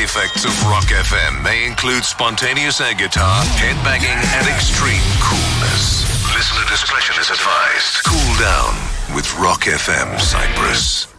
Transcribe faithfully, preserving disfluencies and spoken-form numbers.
effects of Rock F M may include spontaneous air guitar, headbanging, and extreme coolness. Listener discretion is advised. Cool down with Rock F M Cyprus.